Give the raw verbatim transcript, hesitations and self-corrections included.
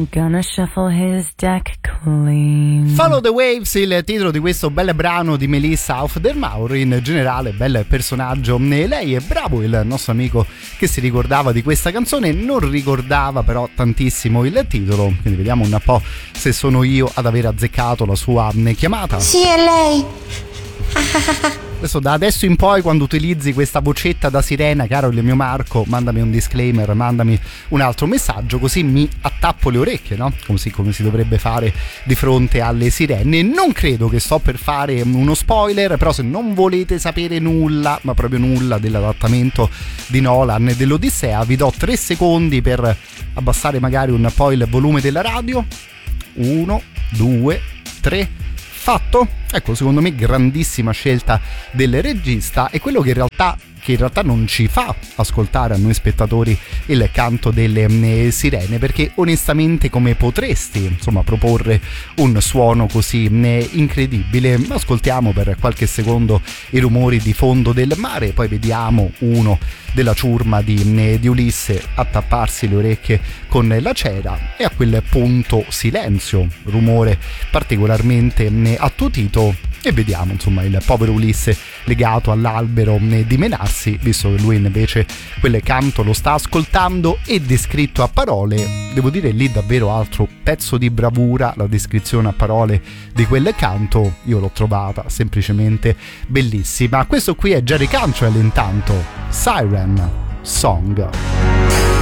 Gonna shuffle his deck clean. Follow the Waves, il titolo di questo bel brano di Melissa Auf der Maur. In generale bel personaggio lei, è bravo il nostro amico che si ricordava di questa canzone, non ricordava però tantissimo il titolo, quindi vediamo un po' se sono io ad aver azzeccato la sua chiamata. Sì, è lei. Adesso, da adesso in poi, quando utilizzi questa vocetta da sirena, caro il mio Marco, mandami un disclaimer, mandami un altro messaggio, così mi attappo le orecchie, no? Così come si dovrebbe fare di fronte alle sirene. Non credo che sto per fare uno spoiler, però se non volete sapere nulla, ma proprio nulla, dell'adattamento di Nolan e dell'Odissea, vi do tre secondi per abbassare magari un po' il volume della radio. Uno, due, tre. Fatto? Ecco, secondo me grandissima scelta del regista, e quello che in realtà che in realtà non ci fa ascoltare a noi spettatori il canto delle eh, sirene, perché onestamente come potresti insomma proporre un suono così eh, incredibile? Ascoltiamo per qualche secondo i rumori di fondo del mare, poi vediamo uno della ciurma di, eh, di Ulisse attapparsi le orecchie con la cera, e a quel punto silenzio, rumore particolarmente eh, attutito, e vediamo insomma il povero Ulisse legato all'albero di menarsi, visto che lui invece quel canto lo sta ascoltando e descritto a parole. Devo dire lì davvero altro pezzo di bravura, la descrizione a parole di quel canto io l'ho trovata semplicemente bellissima. Questo qui è Jerry Cantrell, intanto Siren Song.